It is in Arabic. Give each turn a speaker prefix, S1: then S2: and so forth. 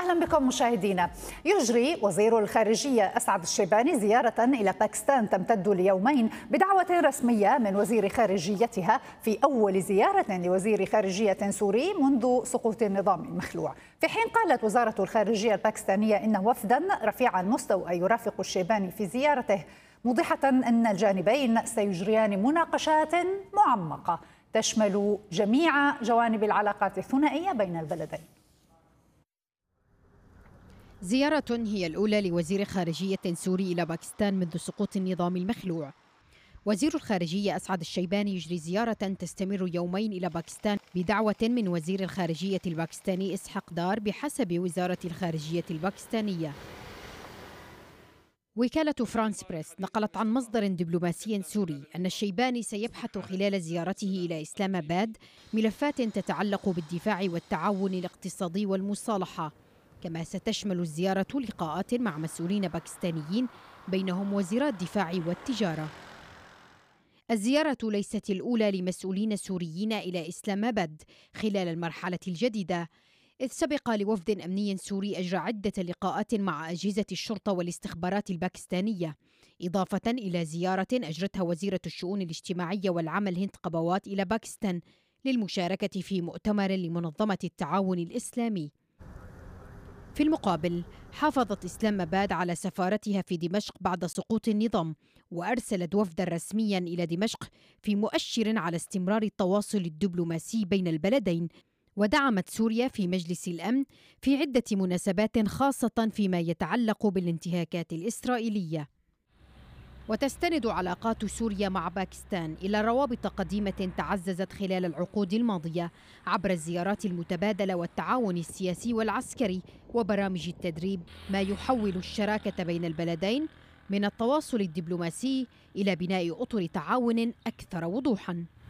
S1: أهلا بكم مشاهدينا. يجري وزير الخارجية أسعد الشيباني زيارة إلى باكستان تمتد ليومين بدعوة رسمية من وزير خارجيتها في أول زيارة لوزير خارجية سوري منذ سقوط النظام المخلوع. في حين قالت وزارة الخارجية الباكستانية إن وفدا رفيع المستوى يرافق الشيباني في زيارته، موضحة أن الجانبين سيجريان مناقشات معمقة تشمل جميع جوانب العلاقات الثنائية بين البلدين.
S2: زيارة هي الأولى لوزير خارجية سوري إلى باكستان منذ سقوط النظام المخلوع. وزير الخارجية أسعد الشيباني يجري زيارة تستمر يومين إلى باكستان بدعوة من وزير الخارجية الباكستاني إسحاق دار بحسب وزارة الخارجية الباكستانية. وكالة فرانس بريس نقلت عن مصدر دبلوماسي سوري أن الشيباني سيبحث خلال زيارته إلى إسلام آباد ملفات تتعلق بالدفاع والتعاون الاقتصادي والمصالحة، كما ستشمل الزيارة لقاءات مع مسؤولين باكستانيين بينهم وزيرا الدفاع والتجارة. الزيارة ليست الأولى لمسؤولين سوريين إلى إسلام آباد خلال المرحلة الجديدة، إذ سبق لوفد أمني سوري أجرى عدة لقاءات مع أجهزة الشرطة والاستخبارات الباكستانية، إضافة إلى زيارة أجرتها وزيرة الشؤون الاجتماعية والعمل هند قبوات إلى باكستان للمشاركة في مؤتمر لمنظمة التعاون الإسلامي. في المقابل حافظت إسلام آباد على سفارتها في دمشق بعد سقوط النظام، وأرسلت وفدا رسميا إلى دمشق في مؤشر على استمرار التواصل الدبلوماسي بين البلدين. ودعمت سوريا في مجلس الأمن في عدة مناسبات خاصة فيما يتعلق بالانتهاكات الإسرائيلية. وتستند علاقات سوريا مع باكستان إلى روابط قديمة تعززت خلال العقود الماضية عبر الزيارات المتبادلة والتعاون السياسي والعسكري وبرامج التدريب، ما يحول الشراكة بين البلدين من التواصل الدبلوماسي إلى بناء أطر تعاون أكثر وضوحاً.